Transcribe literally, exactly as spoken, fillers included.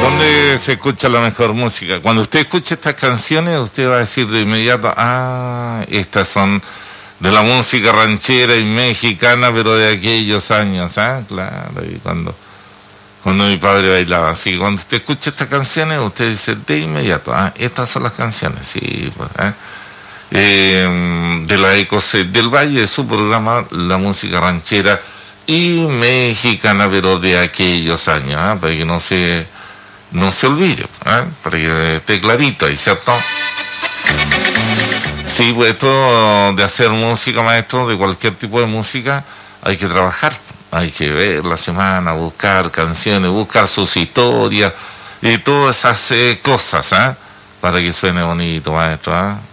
¿Dónde se escucha la mejor música? Cuando usted escuche estas canciones, usted va a decir de inmediato, ah, estas son de la música ranchera y mexicana, pero de aquellos años, ¿ah? Claro, y cuando, cuando mi padre bailaba. Así que cuando usted escucha estas canciones, usted dice de inmediato, ah, estas son las canciones, sí, pues, ¿eh? Eh, de la Ecos del Valle, de su programa, la música ranchera y mexicana, pero de aquellos años, ¿eh? Para que no se... no se olvide, ¿eh? Para que esté clarito ahí, ¿cierto? Sí, pues esto de hacer música, maestro, de cualquier tipo de música, hay que trabajar, hay que ver la semana, buscar canciones, buscar sus historias y todas esas eh, cosas, ¿eh? Para que suene bonito, maestro, ¿eh?